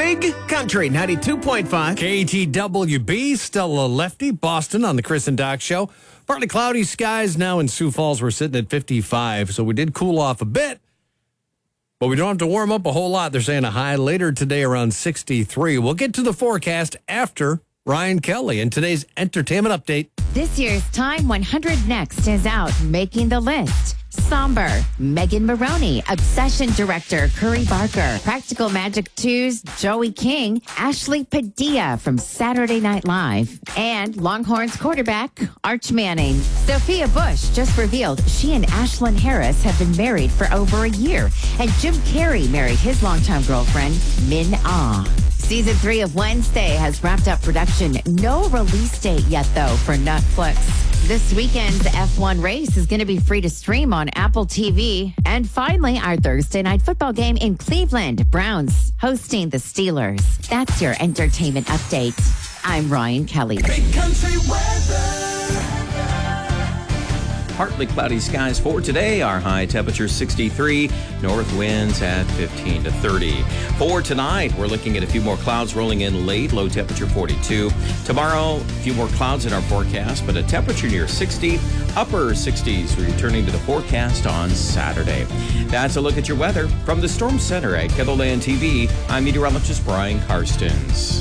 Big Country 92.5. KTWB, still a lefty. Boston on the Chris and Doc Show. Partly cloudy skies now in Sioux Falls. We're sitting at 55, so we did cool off a bit. But we don't have to warm up a whole lot. They're saying a high later today around 63. We'll get to the forecast after Ryan Kelly in today's entertainment update. This year's Time 100 Next is out, making the list. Somber, Megan Maroney, Obsession director Curry Barker, Practical Magic 2's Joey King, Ashley Padilla from Saturday Night Live, and Longhorns quarterback Arch Manning. Sophia Bush just revealed she and Ashlyn Harris have been married for over a year, and Jim Carrey married his longtime girlfriend, Min Ah. Season 3 of Wednesday has wrapped up production. No release date yet, though, for Netflix. This weekend's F1 race is going to be free to stream on Apple TV. And finally, our Thursday night football game in Cleveland. Browns hosting the Steelers. That's your entertainment update. I'm Ryan Kelly. Big Country weather. Partly cloudy skies for today. Our high temperature 63, north winds at 15 to 30. For tonight, we're looking at a few more clouds rolling in late, low temperature 42. Tomorrow, a few more clouds in our forecast, but a temperature near 60, upper 60s returning to the forecast on Saturday. That's a look at your weather from the Storm Center at KELOLAND TV. I'm meteorologist Brian Karstens.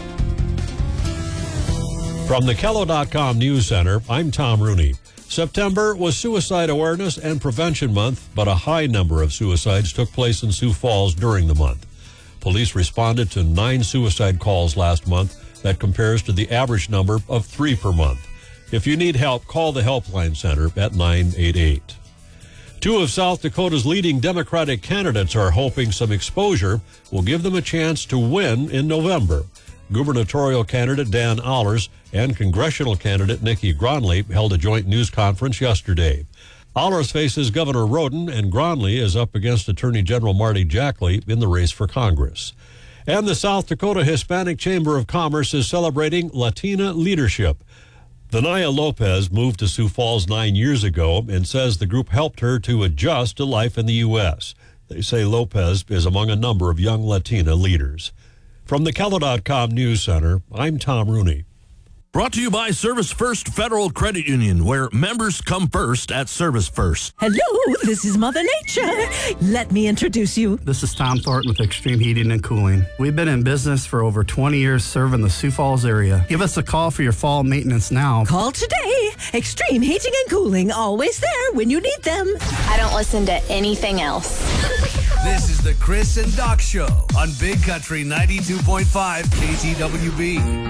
From the KELO.com News Center, I'm Tom Rooney. September was Suicide Awareness and Prevention Month, but a high number of suicides took place in Sioux Falls during the month. Police responded to 9 suicide calls last month. That compares to the average number of 3 per month. If you need help, call the Helpline Center at 988. 2 of South Dakota's leading Democratic candidates are hoping some exposure will give them a chance to win in November. Gubernatorial candidate Dan Allers and congressional candidate Nikki Gronli held a joint news conference yesterday. Allers faces Governor Roden, and Gronli is up against Attorney General Marty Jackley in the race for Congress. And the South Dakota Hispanic Chamber of Commerce is celebrating Latina leadership. Vanaya Lopez moved to Sioux Falls 9 years ago and says the group helped her to adjust to life in the U.S. They say Lopez is among a number of young Latina leaders. From the KELO.com News Center, I'm Tom Rooney. Brought to you by Service First Federal Credit Union, where members come first at Service First. Hello, this is Mother Nature. Let me introduce you. This is Tom Thornton with Extreme Heating and Cooling. We've been in business for over 20 years serving the Sioux Falls area. Give us a call for your fall maintenance now. Call today. Extreme Heating and Cooling, always there when you need them. I don't listen to anything else. This is the Chris and Doc Show on Big Country 92.5 KTWB.